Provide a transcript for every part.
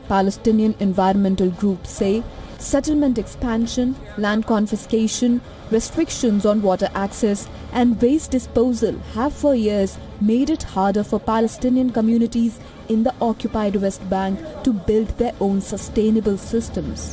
Palestinian environmental groups say settlement expansion, land confiscation, restrictions on water access and waste disposal have for years made it harder for Palestinian communities in the occupied West Bank to build their own sustainable systems.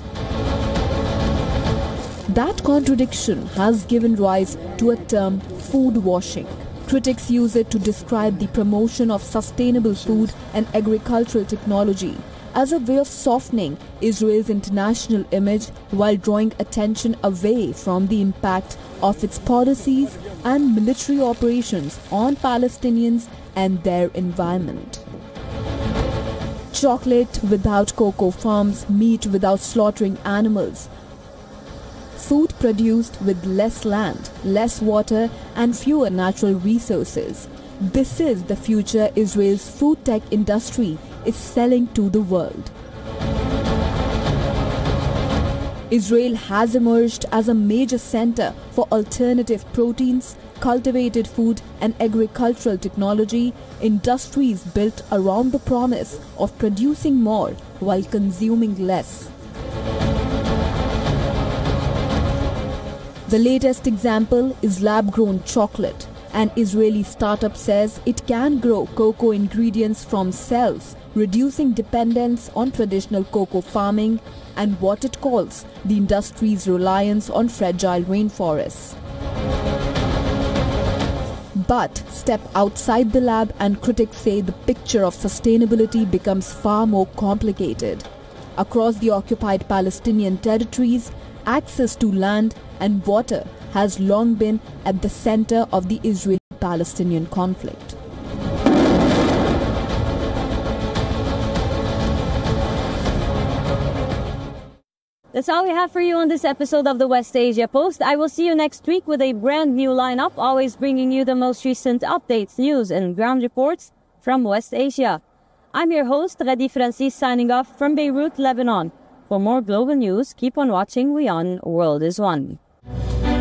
That contradiction has given rise to a term food washing. Critics use it to describe the promotion of sustainable food and agricultural technology as a way of softening Israel's international image while drawing attention away from the impact of its policies and military operations on Palestinians and their environment. Chocolate without cocoa farms, meat without slaughtering animals, food produced with less land, less water and fewer natural resources. This is the future Israel's food tech industry is selling to the world. Israel has emerged as a major center for alternative proteins, cultivated food and agricultural technology, industries built around the promise of producing more while consuming less. The latest example is lab-grown chocolate. An Israeli startup says it can grow cocoa ingredients from cells, reducing dependence on traditional cocoa farming and what it calls the industry's reliance on fragile rainforests. But step outside the lab and critics say the picture of sustainability becomes far more complicated. Across the occupied Palestinian territories, access to land and water has long been at the center of the Israeli-Palestinian conflict. That's all we have for you on this episode of the West Asia Post. I will see you next week with a brand new lineup, always bringing you the most recent updates, news, and ground reports from West Asia. I'm your host, Radi Francis, signing off from Beirut, Lebanon. For more global news, keep on watching WION World is One.